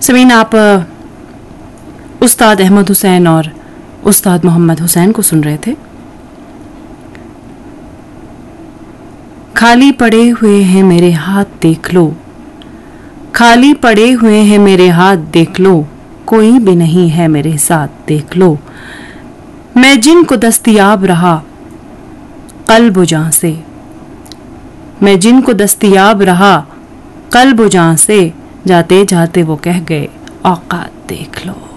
समीन, आप उस्ताद अहमद हुसैन और उस्ताद मोहम्मद हुसैन को सुन रहे थे। खाली पड़े हुए हैं मेरे हाथ देख लो, खाली पड़े हुए हैं मेरे हाथ देख लो, कोई भी नहीं है मेरे साथ देख लो। मैं जिनको दस्तयाब रहा कल्ब व जान से, मैं जिनको दस्तयाब रहा कल्ब व जान से, जाते जाते वो कह गए औकात देख लो।